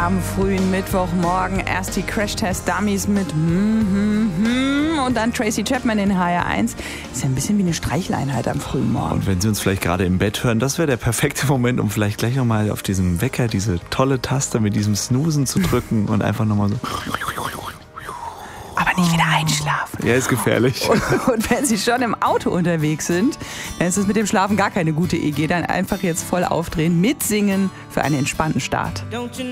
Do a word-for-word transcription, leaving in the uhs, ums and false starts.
am frühen Mittwochmorgen. Erst die Crashtest-Dummies mit hm, hm, hm und dann Tracy Chapman in H R eins. Ist ja ein bisschen wie eine Streicheleinheit am frühen Morgen. Und wenn Sie uns vielleicht gerade im Bett hören, das wäre der perfekte Moment, um vielleicht gleich nochmal auf diesem Wecker diese tolle Taste mit diesem Snoosen zu drücken und einfach nochmal so... Aber nicht wieder einschlafen. Ja, ist gefährlich. Und, und wenn Sie schon im Auto unterwegs sind, dann ist es mit dem Schlafen gar keine gute Idee. Dann einfach jetzt voll aufdrehen, mitsingen für einen entspannten Start.